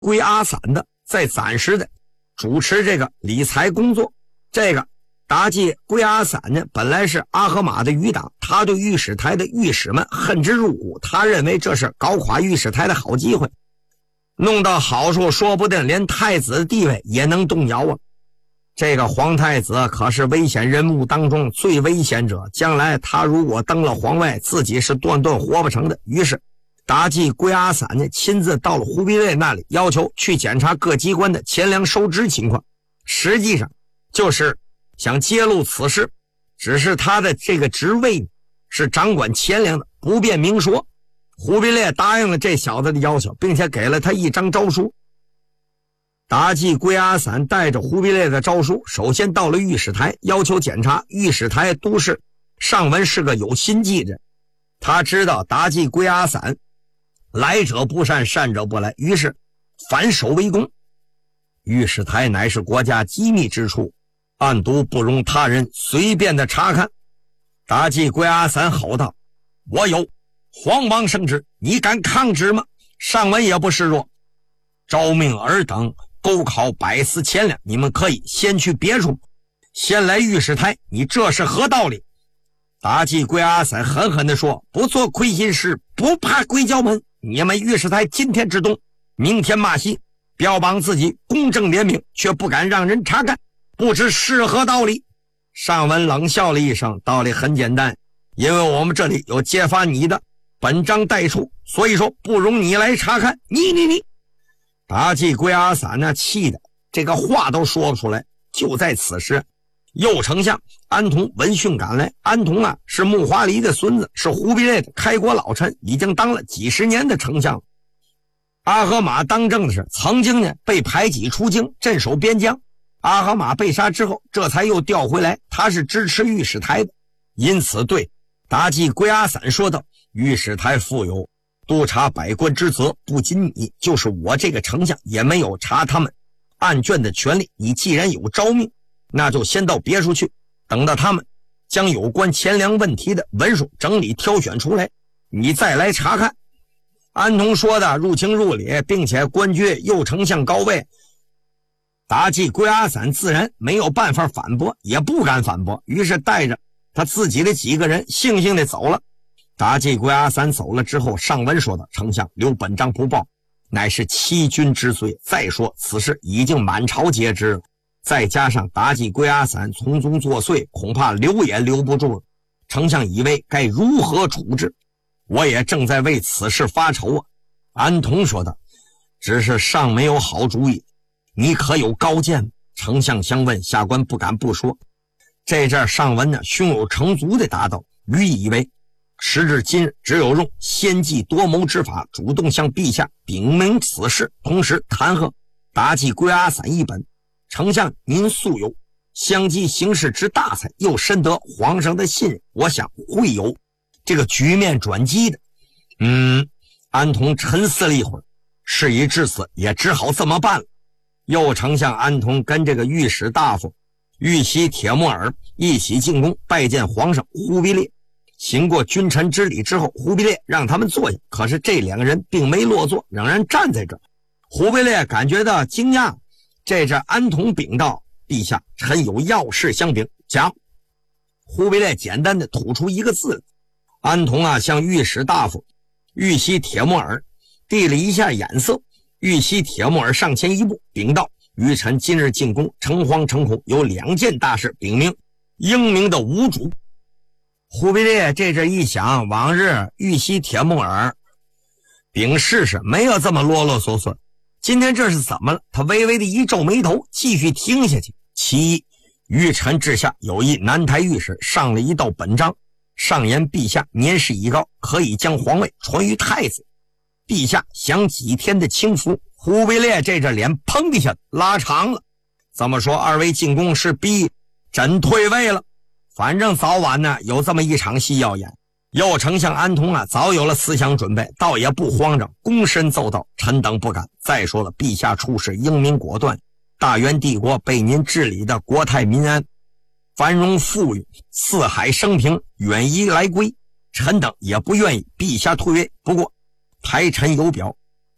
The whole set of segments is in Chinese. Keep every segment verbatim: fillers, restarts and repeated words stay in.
归阿散的在暂时的主持这个理财工作。这个妲己归阿散呢，本来是阿合马的余党，他对御史台的御史们恨之入骨，他认为这是搞垮御史台的好机会，弄到好处，说不定连太子的地位也能动摇啊。这个皇太子可是危险人物当中最危险者，将来他如果登了皇位，自己是断断活不成的。于是妲己归阿散呢，亲自到了忽必烈那里，要求去检查各机关的钱粮收支情况，实际上就是想揭露此事，只是他的这个职位是掌管钱粮的，不便明说。忽必烈答应了这小子的要求，并且给了他一张诏书。妲己归阿散带着忽必烈的诏书，首先到了御史台，要求检查。御史台都是上文是个有心计的，他知道妲己归阿散来者不善，善者不来，于是反守为攻。御史台乃是国家机密之处，案牍不容他人随便的查看。妲己归阿散吼道：我有皇王圣旨，你敢抗旨吗？上文也不示弱，诏命尔等勾考百司钱粮，你们可以先去别处，先来御史台，你这是何道理？妲己归阿散狠狠地说：不做亏心事，不怕鬼叫门。你们御史台今天之东，明天骂西，标榜自己公正廉明，却不敢让人查看，不知是何道理？上文冷笑了一声，道理很简单，因为我们这里有揭发你的本章代书，所以说不容你来查看。你你你妲己归阿散呢，气的这个话都说不出来。就在此时，右丞相安童闻讯赶来。安童啊，是木华黎的孙子，是忽必烈的开国老臣，已经当了几十年的丞相。阿合马当政的是曾经呢被排挤出京，镇守边疆。阿合马被杀之后，这才又调回来，他是支持御史台的，因此对妲己归阿散说道：御史台负有督察百官之责，不仅你，就是我这个丞相也没有查他们案卷的权利。你既然有诏命，那就先到别处去，等到他们将有关钱粮问题的文书整理挑选出来，你再来查看。安童说的入情入理，并且官居右丞相高位。妲己归阿散自然没有办法反驳，也不敢反驳，于是带着他自己的几个人悻悻地走了。妲己归阿散走了之后，上文说道：丞相留本章不报，乃是欺君之罪。再说此事已经满朝皆知了，再加上妲己归阿散从中作祟，恐怕留也留不住了。丞相以为该如何处置？我也正在为此事发愁啊。安童说道：只是尚没有好主意，你可有高见？丞相相问，下官不敢不说。这阵上文呢，胸有成竹地答道：愚以为时至今日，只有用先计多谋之法，主动向陛下禀明此事，同时弹劾妲己归阿散一本。丞相您素有相机行事之大才，又深得皇上的信任，我想会有这个局面转机的。嗯，安童沉思了一会儿，事已至此，也只好这么办了。右丞相安童跟这个御史大夫玉溪铁木儿一起进宫拜见皇上忽必烈。行过君臣之礼之后，忽必烈让他们坐下，可是这两个人并没落座，仍然站在这。忽必烈感觉到惊讶，这阵安童禀道：陛下，臣有要事相禀。讲。忽必烈简单的吐出一个字。安童啊，向御史大夫玉溪铁木儿递了一下眼色。玉溪铁木儿上前一步，禀道：愚臣今日进宫，诚惶诚恐，有两件大事禀明英明的无主。忽必烈这阵一想，往日玉溪铁木儿禀事是没有这么啰啰嗦嗦，今天这是怎么了？他微微的一皱眉头，继续听下去。其一，愚臣治下有一南台御史上了一道本章，上言陛下年事已高，可以将皇位传于太子，陛下享几天的清福。忽必烈这阵脸砰的一下拉长了，这么说二位进宫是逼朕退位了？反正早晚呢有这么一场戏要演。右丞相安童啊早有了思想准备，倒也不慌张，躬身奏道：臣等不敢。再说了，陛下处事英明果断，大元帝国被您治理的国泰民安，繁荣富裕，四海升平，远夷来归，臣等也不愿意陛下退位。不过台臣有表，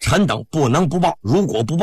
臣等不能不报，如果不报